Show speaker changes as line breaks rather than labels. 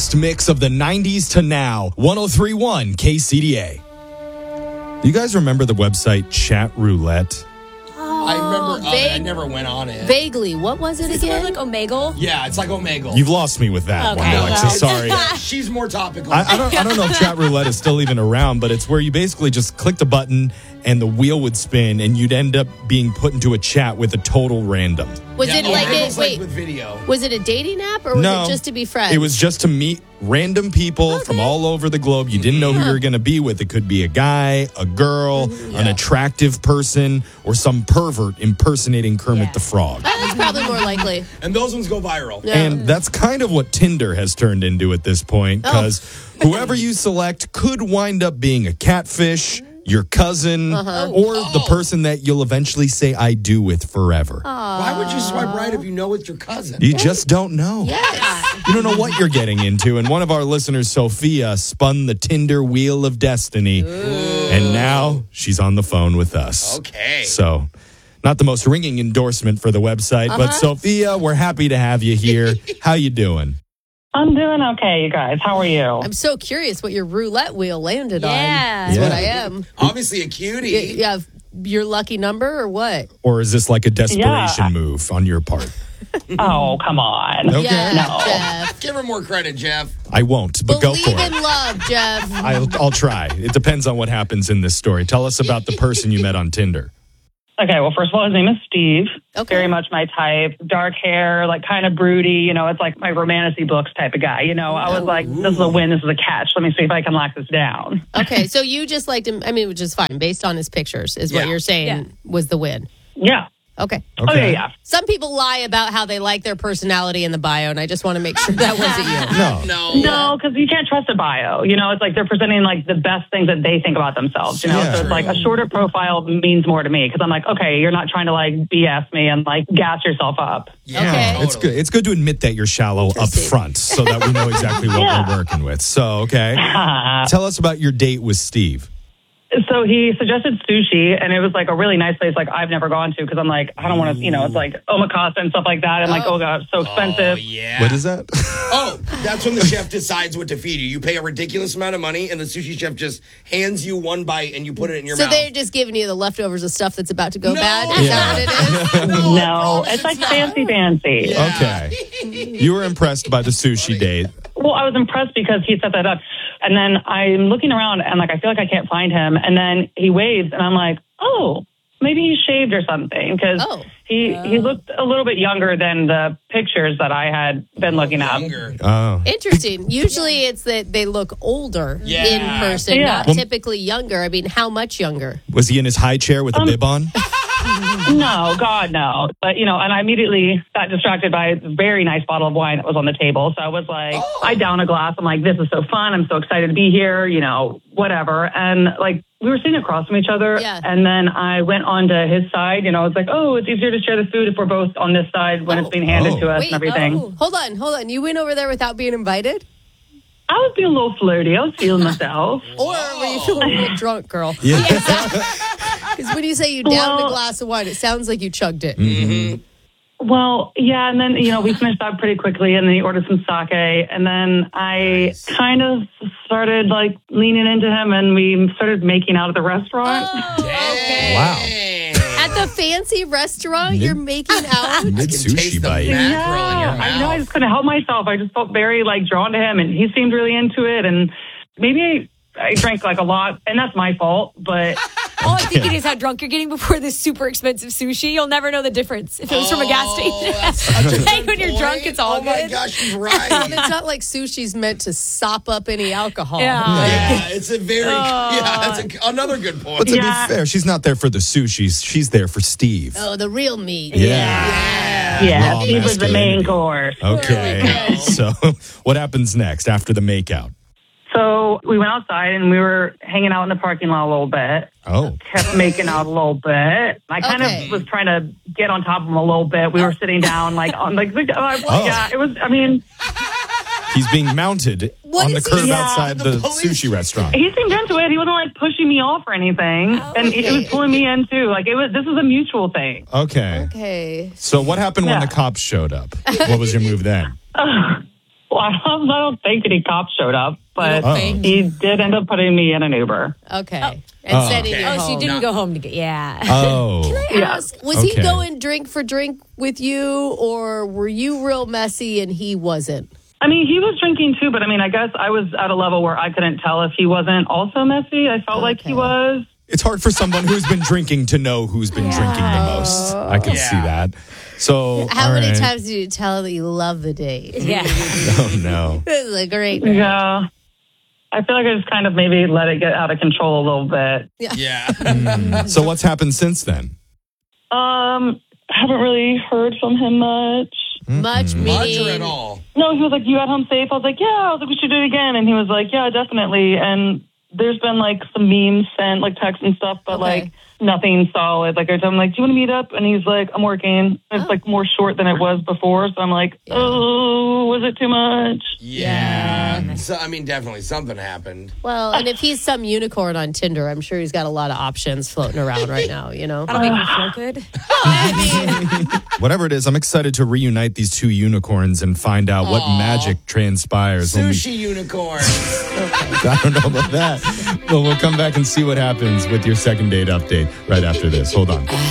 best mix of the 90s to now. 103.1 KCDA. Do you guys remember the website Chat Roulette?
I remember I never went on it.
Vaguely. What was it
Is
again?
it like Omegle?
Yeah, it's like Omegle.
You've lost me with that one,
Okay.
Alexa. Sorry.
She's more topical.
I don't know if Chat Roulette is still even around, but it's where you basically just clicked a button and the wheel would spin and you'd end up being put into a chat with a total random.
Was it like
Omegle's
wait?
with video.
Was it a dating app or was it just to be friends?
It was just to meet random people from all over the globe. You didn't know who you were going to be with. It could be a guy, a girl, an attractive person, or some pervert impersonating Kermit the Frog.
That's probably more likely.
And those ones go viral.
Yeah.
And that's kind of what Tinder has turned into at this point, because whoever you select could wind up being a catfish, your cousin, or the person that you'll eventually say I do with forever.
Why would you swipe right if you know it's your cousin?
You just don't know.
Yes.
You don't know what you're getting into. And one of our listeners, Sophia, spun the Tinder wheel of destiny. And now she's on the phone with us.
Okay.
So, not the most ringing endorsement for the website, but Sophia, we're happy to have you here. How you doing?
I'm doing okay, you guys. How are you?
I'm so curious what your roulette wheel landed on.
Yeah.
That's what I am.
Obviously a cutie.
You have your lucky number or what?
Or is this like a desperation
Yeah.
move on your part?
Oh, come on.
Okay.
Yeah,
No.
Jeff.
Give her more credit, Jeff.
I won't, but go
Believe
for it.
in love, Jeff.
I'll try. It depends on what happens in this story. Tell us about the person you met on Tinder.
Okay, well, first of all, his name is Steve.
Okay.
Very much my type. Dark hair, like kind of broody. You know, it's like my romantic books type of guy. You know, I was like, this is a win. This is a catch. Let me see if I can lock this down.
Okay, so you just liked him. I mean, which is fine based on his pictures, is what
Yeah.
you're saying was the win.
Yeah.
Okay.
Oh, yeah.
Some people lie about how they like their personality in the bio, and I just want to make sure that wasn't you.
No.
No, because you can't trust a bio. You know, it's like they're presenting like the best things that they think about themselves. You know,
Yeah.
so it's like a shorter profile means more to me because I'm like, okay, you're not trying to like BS me and like gas yourself up.
Yeah,
Okay.
It's good. It's good to admit that you're shallow up
Interesting.
front so that we know exactly what
Yeah.
we're working with. So, okay. Tell us about your date with Steve.
So he suggested sushi, and it was like a really nice place like I've never gone to because I'm like, I don't want to, you know, it's like omakase and stuff like that. I'm like, oh God, it's so expensive.
Oh, yeah.
What is that?
Oh, that's when the chef decides what to feed you. You pay a ridiculous amount of money, and the sushi chef just hands you one bite, and you put it in your
So
mouth.
they're just giving you the leftovers of stuff that's about to go
No.
bad? Is that what it is?
No, it's like fancy.
Yeah.
Okay. You were impressed by the sushi date.
Well, I was impressed because he set that up. And then I'm looking around and like I feel like I can't find him. And then he waves and I'm like, oh, maybe he's shaved or something because he looked a little bit younger than the pictures that I had been looking at.
Younger.
Oh.
Interesting. Usually it's that they look older
Yeah.
in person,
Yeah.
not typically younger. I mean, how much younger?
Was he in his high chair with a bib on?
No, God, no. But, you know, and I immediately got distracted by a very nice bottle of wine that was on the table. So I was like, I down a glass. I'm like, this is so fun. I'm so excited to be here, you know, whatever. And like, we were sitting across from each other.
Yeah.
And then I went on to his side. You know, it's like, oh, it's easier to share the food if we're both on this side when it's being handed to us and everything.
Hold on. You went over there without being invited?
I was being a little flirty. I was feeling myself.
Or were you feeling a little drunk, girl?
Yeah.
Because when you say you downed a glass of wine, it sounds like you chugged it.
Well, yeah, and then, you know, we finished that pretty quickly, and then he ordered some sake, and then I kind of started, like, leaning into him, and we started making out at the restaurant.
Okay.
Wow.
At the fancy restaurant, you're making out?
Mid
Taste
sushi
the
bite.
mackerel in your
I know, I
mouth.
just couldn't help myself. I just felt very, like, drawn to him, and he seemed really into it, and maybe I drank, like, a lot, and that's my fault, but...
All I'm thinking is how drunk you're getting before this super expensive sushi. You'll never know the difference if it was from a gas station. Hey, when you're drunk, it's all
Oh my
good.
gosh, she's
And
right.
it's not like sushi's meant to sop up any alcohol.
Yeah.
Yeah, it's a very that's another good point.
But to
Yeah.
be fair, she's not there for the sushi. She's there for Steve.
Oh, the real meat.
Yeah,
Raw
he was the main
masculinity.
course.
Okay. So, what happens next after the makeout?
So we went outside, and we were hanging out in the parking lot a little bit.
Oh.
Kept making out a little bit. I kind
Okay.
of was trying to get on top of him a little bit. We were sitting down, like on like yeah. It was. I mean,
He's being mounted
What
on the
is he-
curb
Yeah.
outside the
police.
sushi restaurant.
he seemed into it. He wasn't like pushing me off or anything, and it was pulling me in too. Like it was. This was a mutual thing.
Okay.
Okay.
So, what happened when
Yeah.
the cops showed up? What was your move then?
Well, I don't think any cops showed up, but
Oh.
he did end up putting me in an Uber.
Okay. And sending you
Oh,
home.
so you didn't go home to get, yeah.
Oh.
Ask, was he
Okay.
going drink for drink with you, or were you real messy and he wasn't?
I mean, he was drinking too, but I mean, I guess I was at a level where I couldn't tell if he wasn't also messy. I felt like he was.
It's hard for someone who's been drinking to know who's been drinking the most. I can see that. So,
How
all
many
right.
times did you tell him that you love the date?
Yeah.
Oh, no.
This is a great.
Yeah. I feel like I just kind of maybe let it get out of control a little bit.
Yeah.
So what's happened since then?
Haven't really heard from him much.
Much
Much or
meaning.
at all?
No, he was like, "You got home safe?" I was like, "Yeah." I was like, "We should do it again." And he was like, "Yeah, definitely." And there's been like some memes sent, like texts and stuff, but like nothing solid. Like I told him, like, "Do you want to meet up?" And he's like, "I'm working." It's like more short than it was before, so I'm like, "Oh, was it too much?"
Yeah. So, I mean, definitely something happened.
Well, and if he's some unicorn on Tinder, I'm sure he's got a lot of options floating around right now, you know?
That'll make me feel good.
Whatever it is, I'm excited to reunite these two unicorns and find out what magic transpires. when we-
Sushi unicorn.
I don't know about that. Well, we'll come back and see what happens with your second date update right after this. Hold on.